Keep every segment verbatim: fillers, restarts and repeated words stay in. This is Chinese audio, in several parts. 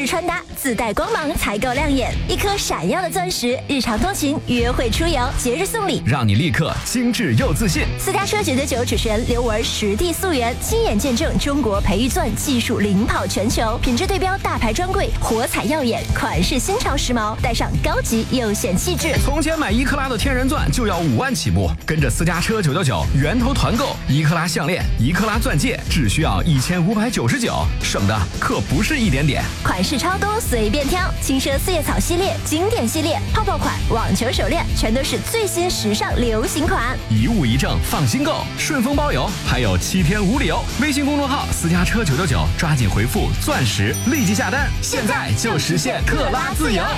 日穿搭自带光芒才够亮眼，一颗闪耀的钻石，日常通勤、约会出游、节日送礼， 让你立刻精致又自信。 私家车九九九主持人刘雯实地溯源，亲眼见证中国培育钻技术领跑全球，品质对标大牌专柜，火彩耀眼，款式新潮时髦，带上高级又显气质。 从前买一克拉的天然钻就要五万起步，跟着私家车九九九源头团购，一克拉项链、一克拉钻戒只需要一千五百九十九，省的可不是一点点。 款式超多，随便挑，轻奢四叶草系列、经典系列、泡泡款、网球手链，全都是最新时尚流行款。 一物一证，放心购，顺丰包邮，还有七天无理由。微信公众号私家车九九九，抓紧回复钻石，立即下单，现在就实现克拉自由。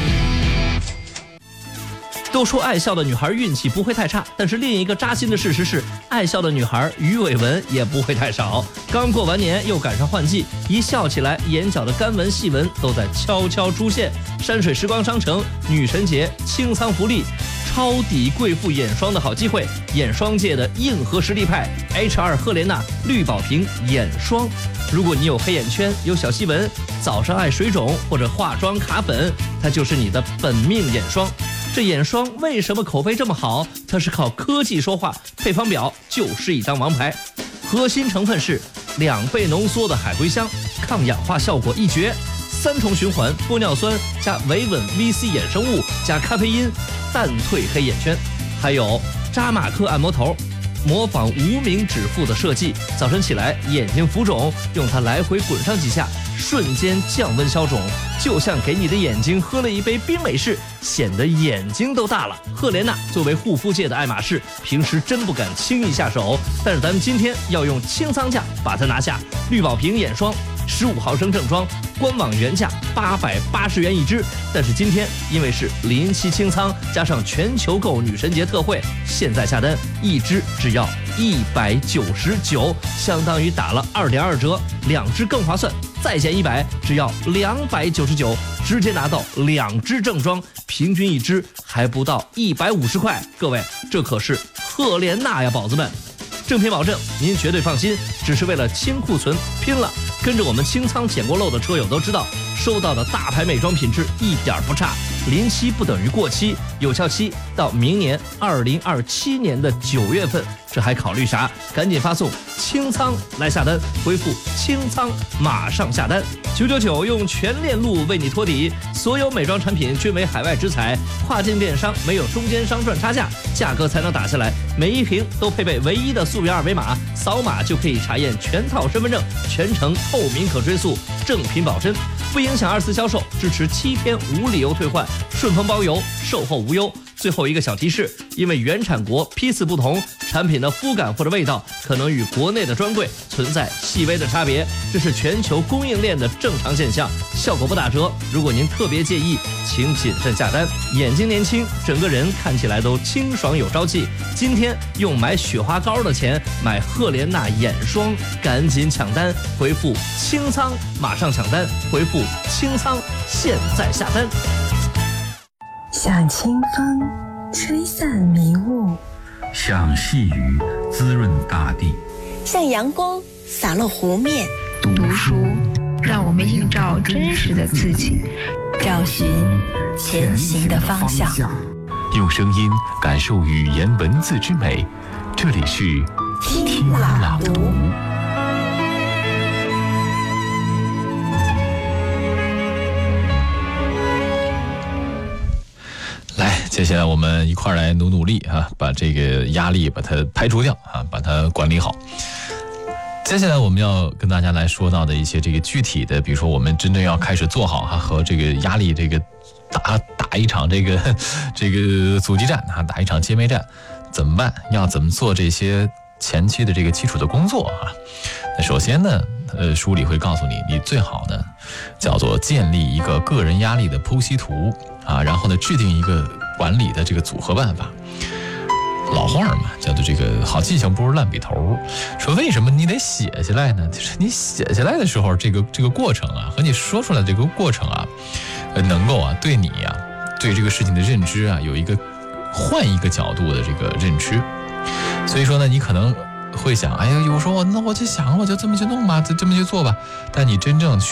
都说爱笑的女孩运气不会太差，但是另一个扎心的事实是，爱笑的女孩鱼尾纹也不会太少。刚过完年又赶上换季，一笑起来，眼角的干纹细纹都在悄悄出现。山水时光商城女神节清仓福利，超抵贵妇眼霜的好机会，眼霜界的硬核实力派 H 二 赫莲娜绿宝瓶眼霜。如果你有黑眼圈、有小细纹，早上爱水肿或者化妆卡粉，它就是你的本命眼霜。这眼霜为什么口碑这么好？它是靠科技说话，配方表就是一张王牌。核心成分是两倍浓缩的海茴香，抗氧化效果一绝，三重循环玻尿酸加维稳 V C 衍生物加咖啡因，淡退黑眼圈。还有扎马克按摩头，模仿无名指腹的设计，早晨起来眼睛浮肿，用它来回滚上几下，瞬间降温消肿，就像给你的眼睛喝了一杯冰美式，显得眼睛都大了。赫莲娜作为护肤界的爱马仕，平时真不敢轻易下手，但是咱们今天要用清仓价把它拿下。绿宝瓶眼霜十五毫升正装，官网原价八百八十元一支，但是今天因为是临期清仓，加上全球购女神节特惠，现在下单一支只要一百九十九，相当于打了二点二折，两支更划算，再减一百，只要两百九十九，直接拿到两支正装，平均一支还不到一百五十块。各位，这可是赫莲娜呀，宝子们！正品保证，您绝对放心。只是为了清库存，拼了！跟着我们清仓捡过漏的车友都知道，收到的大牌美妆品质一点不差。临期不等于过期，有效期到明年二零二七年的九月份，这还考虑啥？赶紧发送清仓来下单，回复清仓马上下单。九九九用全链路为你托底，所有美妆产品均为海外直采，跨境电商没有中间商赚差价，价格才能打下来。每一瓶都配备唯一的溯源二维码，扫码就可以查验全套身份证，全程透明可追溯，正品保真，不影响二次销售，支持七天无理由退换，顺丰包邮，售后无忧。最后一个小提示，因为原产国批次不同，产品的肤感或者味道可能与国内的专柜存在细微的差别，这是全球供应链的正常现象，效果不打折。如果您特别介意，请谨慎下单。眼睛年轻，整个人看起来都清爽有朝气。今天用买雪花膏的钱买赫莲娜眼霜，赶紧抢单，回复清仓马上抢单，回复清仓现在下单。 像清风吹散迷雾， 像细雨滋润大地， 像阳光洒落湖面。 读书让我们映照真实的自己，找寻前行的方向， 用声音感受语言文字之美。这里是听朗读。 接下来我们一块来努努力啊，把这个压力把它排除掉啊，把它管理好。接下来我们要跟大家来说到的一些这个具体的，比如说我们真正要开始做好哈、啊、和这个压力这个打打一场这个这个阻击战啊，打一场歼灭战怎么办？要怎么做这些前期的这个基础的工作啊？那首先呢，呃，书里会告诉你，你最好呢叫做建立一个个人压力的剖析图啊，然后呢制定一个管理的这个组合办法。老话嘛，叫做这个好记性不如烂笔头。说为什么你得写下来呢？就是你写下来的时候，这个这个过程啊，和你说出来的这个过程啊，呃，能够啊对你啊对这个事情的认知啊有一个换一个角度的这个认知。所以说呢，你可能会想，哎呀，有时候我那我就想我就这么去弄吧，就这么去做吧。但你真正